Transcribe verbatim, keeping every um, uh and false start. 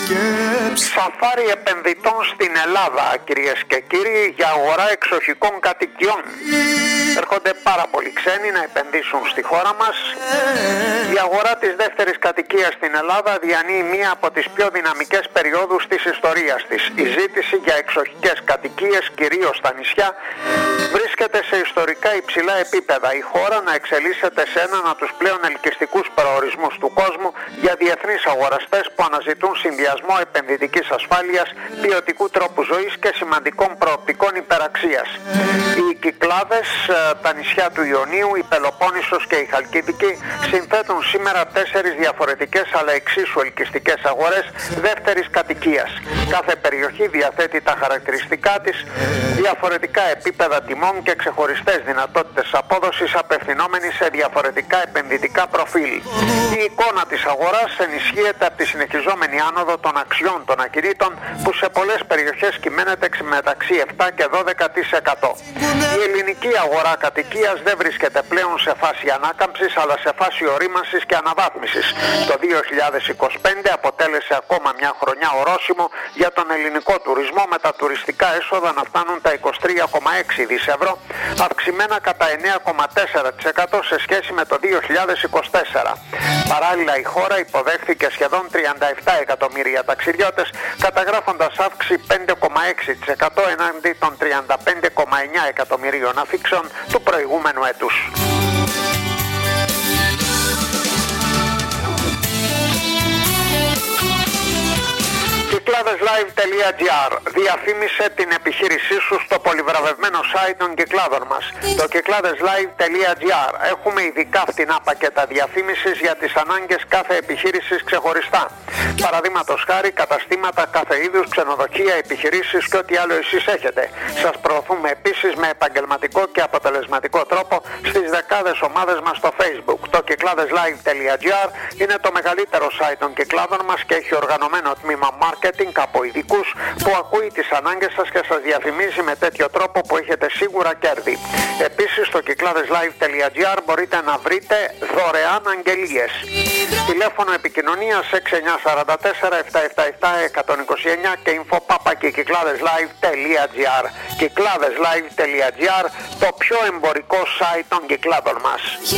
Σαφάρι επενδυτών στην Ελλάδα, κυρίες και κύριοι, για αγορά εξοχικών κατοικιών. Έρχονται πάρα πολλοί ξένοι να επενδύσουν στη χώρα μας. Η αγορά της δεύτερης κατοικίας στην Ελλάδα διανύει μία από τις πιο δυναμικές περιόδους της ιστορίας της. Η ζήτηση για εξοχικές κατοικίες, κυρίως στα νησιά, βρίσκεται σε ιστορικά υψηλά επίπεδα. Η χώρα να εξελίσσεται σε έναν από τους πλέον ελκυστικούς προορισμούς του κόσμου για διεθνείς αγοραστές που αναζητούν συνδυασμό επενδυτικής ασφάλειας, ποιοτικού τρόπου ζωής και σημαντικών προοπτικών υπεραξίας. Οι Κυκλάδες, τα νησιά του Ιωνίου, η Πελοπόννησος και η Χαλκίδικη συνθέτουν σήμερα τέσσερις διαφορετικές αλλά εξίσου ελκυστικές αγορές δεύτερης κατοικίας. Κάθε περιοχή διαθέτει τα χαρακτηριστικά της, διαφορετικά επίπεδα τιμών και ξεχωριστές δυνατότητες απόδοσης απευθυνόμενοι σε διαφορετικά επενδυτικά προφίλ. Η εικόνα της αγοράς ενισχύεται από τη συνεχιζόμενη άνοδο των αξιών των ακινήτων που σε πολλές περιοχές κυμαίνεται μεταξύ επτά και δώδεκα τοις εκατό. Η ελληνική αγορά κατοικίας δεν βρίσκεται πλέον σε φάση ανάκαμψης αλλά σε φάση ορίμανσης και αναβάθμισης. Το δύο χιλιάδες είκοσι πέντε αποτέλεσε ακόμα μια χρονιά ορόσημο για τον ελληνικό τουρισμό, με τα τουριστικά έσοδα να φτάνουν τα είκοσι τρία κόμμα έξι δισεκατομμύρια ευρώ, αυξημένα κατά εννέα κόμμα τέσσερα τοις εκατό σε σχέση με το δύο χιλιάδες είκοσι τέσσερα. Παράλληλα, η χώρα υποδέχθηκε σχεδόν τριάντα επτά εκατομμύρια ταξιδιώτες, καταγράφοντας αύξηση πέντε κόμμα έξι τοις εκατό εναντί των τριάντα πέντε κόμμα εννέα εκατομμυρίων αφήξεων του προηγούμενου έτους. κυκλάδες λάιβ τελεία τζι άρ. Διαφήμισε την επιχείρησή σου στο πολυβραβευμένο site των κυκλάδων μας, το κυκλάδες λάιβ τελεία τζι άρ. Έχουμε ειδικά φτηνά πακέτα διαφήμισης για τις ανάγκες κάθε επιχείρησης ξεχωριστά. Παραδείγματος χάρη, καταστήματα κάθε είδους, ξενοδοχεία, επιχειρήσεις και ό,τι άλλο εσείς έχετε. Σας προωθούμε επίσης με επαγγελματικό και αποτελεσματικό τρόπο στις δεκάδες ομάδες μας στο Facebook. Το κυκλάδες λάιβ τελεία τζι άρ είναι το μεγαλύτερο site των κυκλάδων μας και έχει οργανωμένο τμήμα marketing από ειδικούς που ακούει τις ανάγκες σας και σας διαφημίζει με τέτοιο τρόπο που έχετε σίγουρα κέρδη. Επίσης, στο κυκλάδες λάιβ τελεία τζι άρ μπορείτε να βρείτε δωρεάν αγγελίες. Τηλέφωνο επικοινωνίας έξι εννιά τέσσερα τέσσερα επτά επτά επτά ένα δύο εννιά και info παπάκι κυκλάδες λάιβ τελεία τζι άρ. κυκλάδες λάιβ τελεία τζι άρ, το πιο εμπορικό site των κυκλάδων μας.